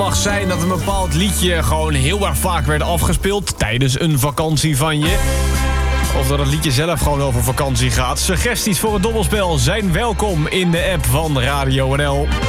mag zijn dat een bepaald liedje gewoon heel erg vaak werd afgespeeld tijdens een vakantie van je. Of dat het liedje zelf gewoon over vakantie gaat. Suggesties voor het dobbelspel zijn welkom in de app van Radio NL.